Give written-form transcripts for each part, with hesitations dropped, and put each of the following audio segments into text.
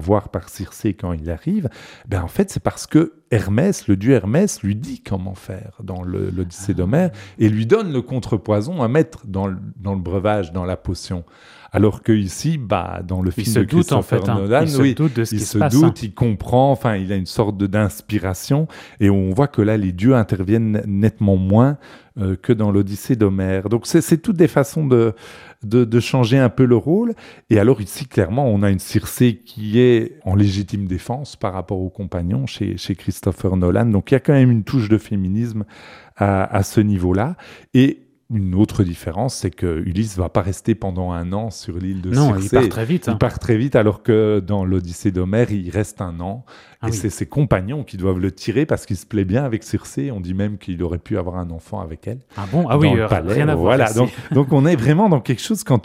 voir par Circé quand il arrive, en fait, c'est parce que Hermès, le dieu Hermès, lui dit comment faire dans l'Odyssée d'Homère et lui donne le contrepoison à mettre dans le breuvage, dans la potion. Alors que ici, dans le film de Christopher Nolan, il se doute de ce qui se passe. Il comprend, il a une sorte d'inspiration, et on voit que là, les dieux interviennent nettement moins que dans l'Odyssée d'Homère. Donc c'est toutes des façons de changer un peu le rôle. Et alors ici, clairement, on a une Circé qui est en légitime défense par rapport aux compagnons chez Christopher Nolan. Donc il y a quand même une touche de féminisme à ce niveau-là. Et une autre différence, c'est que Ulysse va pas rester pendant 1 an sur l'île de Circé. Non, il part très vite. Il part très vite, alors que dans l'Odyssée d'Homère, il reste 1 an. C'est ses compagnons qui doivent le tirer parce qu'il se plaît bien avec Circé. On dit même qu'il aurait pu avoir un enfant avec elle. Ah bon ? Ah oui, rien à voir. Voilà. Donc on est vraiment dans quelque chose, quand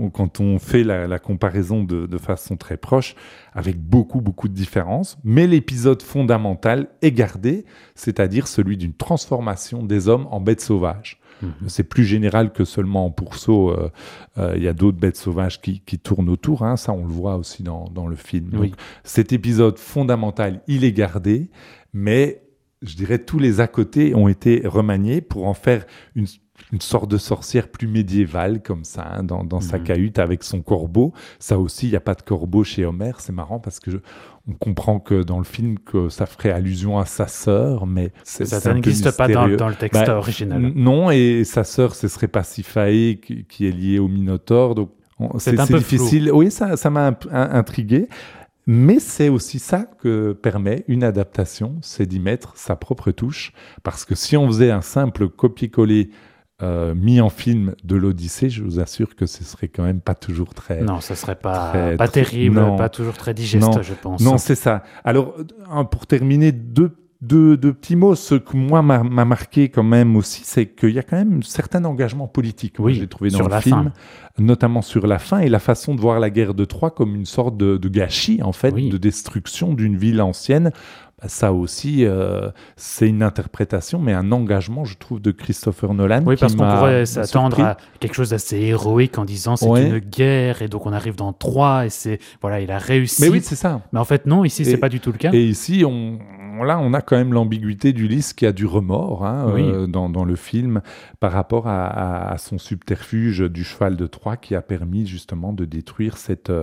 on fait la comparaison de façon très proche, avec beaucoup, beaucoup de différences. Mais l'épisode fondamental est gardé, c'est-à-dire celui d'une transformation des hommes en bêtes sauvages. C'est plus général que seulement en pourceau. Il y a d'autres bêtes sauvages qui tournent autour. Ça, on le voit aussi dans le film. Oui. Donc, cet épisode fondamental, il est gardé, mais je dirais tous les à côté ont été remaniés pour en faire une sorte de sorcière plus médiévale, comme ça, dans sa cahute avec son corbeau. Ça aussi, il n'y a pas de corbeau chez Homère. C'est marrant parce que on comprend que dans le film que ça ferait allusion à sa sœur, mais ça n'existe pas dans le texte original. Non, et sa sœur, ce serait Pasiphae qui est liée au Minotaure. Donc c'est un peu difficile. Flou. Oui, ça m'a intrigué. Mais c'est aussi ça que permet une adaptation, c'est d'y mettre sa propre touche. Parce que si on faisait un simple copier-coller mis en film de l'Odyssée, je vous assure que ce serait quand même pas toujours très... Non, ce serait pas terrible, pas toujours très digeste, je pense. Non, c'est ça. Alors, pour terminer, deux petits mots. Ce que moi m'a marqué quand même aussi, c'est qu'il y a quand même un certain engagement politique. Oui, j'ai trouvé dans le film, notamment sur la fin, et la façon de voir la guerre de Troie comme une sorte de gâchis, en fait, de destruction d'une ville ancienne. Ça aussi, c'est une interprétation, mais un engagement, je trouve, de Christopher Nolan. Oui, parce qu'on pourrait s'attendre à quelque chose d'assez héroïque en disant c'est une guerre, et donc on arrive dans Troie, et il a réussi. Mais oui, c'est ça. Mais en fait, non, ici, c'est pas du tout le cas. Et ici, on a quand même l'ambiguïté d'Ulysse qui a du remords dans le film par rapport à son subterfuge du cheval de Troie qui a permis justement de détruire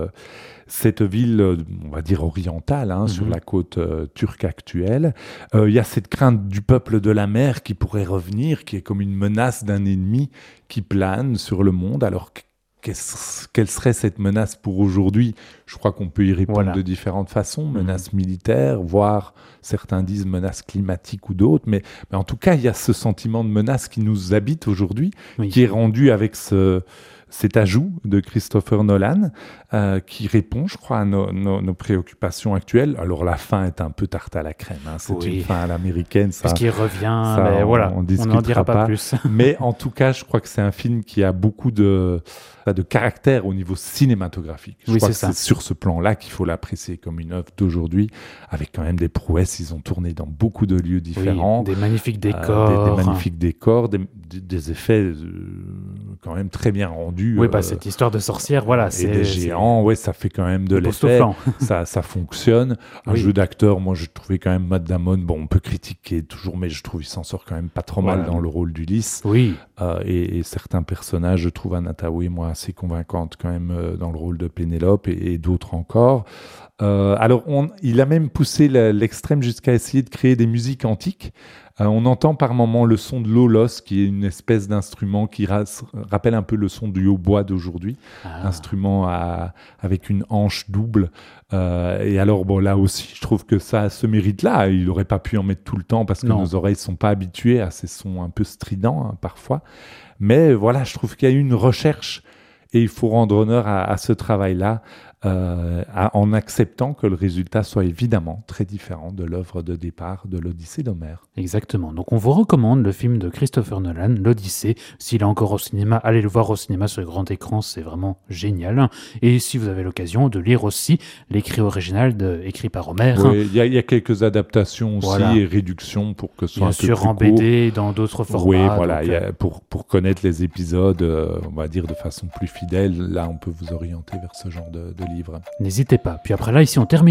cette ville, on va dire orientale, sur la côte turque actuelle. Il y a cette crainte du peuple de la mer qui pourrait revenir, qui est comme une menace d'un ennemi qui plane sur le monde. Alors, quelle serait cette menace pour aujourd'hui ? Je crois qu'on peut y répondre de différentes façons. Menace militaire, voire certains disent menace climatique ou d'autres. Mais en tout cas, il y a ce sentiment de menace qui nous habite aujourd'hui, qui est rendu avec cet ajout de Christopher Nolan qui répond, je crois, à nos préoccupations actuelles. Alors, la fin est un peu tarte à la crème. C'est une fin à l'américaine. Parce qu'il revient, mais on n'en dira pas plus. Mais en tout cas, je crois que c'est un film qui a beaucoup de caractère au niveau cinématographique. Je crois que c'est sur ce plan-là qu'il faut l'apprécier comme une œuvre d'aujourd'hui, avec quand même des prouesses. Ils ont tourné dans beaucoup de lieux différents. Des magnifiques décors. Des magnifiques décors, des effets quand même très bien rendus. Oui, cette histoire de sorcière, et des géants, ça fait quand même de l'effet. Ça fonctionne. Un jeu d'acteur, moi, je trouvais quand même Matt Damon, on peut critiquer toujours, mais je trouve qu'il s'en sort quand même pas trop mal dans le rôle d'Ulysse. Oui. Et certains personnages, je trouve Anna Thaoué, moi, assez convaincante quand même dans le rôle de Pénélope et d'autres encore. Alors, il a même poussé l'extrême jusqu'à essayer de créer des musiques antiques. On entend par moments le son de l'aulos, qui est une espèce d'instrument qui rappelle un peu le son du hautbois d'aujourd'hui. Instrument avec une hanche double. Et alors, là aussi, je trouve que ça a ce mérite-là. Il n'aurait pas pu en mettre tout le temps parce que nos oreilles ne sont pas habituées à ces sons un peu stridents, parfois. Mais voilà, je trouve qu'il y a eu une recherche et il faut rendre honneur à ce travail-là. En acceptant que le résultat soit évidemment très différent de l'œuvre de départ de l'Odyssée d'Homère. Exactement. Donc on vous recommande le film de Christopher Nolan, l'Odyssée. S'il est encore au cinéma, allez le voir au cinéma sur le grand écran, c'est vraiment génial. Et si vous avez l'occasion de lire aussi l'écrit original écrit par Homère. Oui, il y a quelques adaptations aussi et réductions pour que ce soit bien un peu sûr plus en BD, dans d'autres formats. Oui, voilà. Pour connaître les épisodes, on va dire de façon plus fidèle, là on peut vous orienter vers ce genre de livre. livre. N'hésitez pas. Puis après là, ici, on termine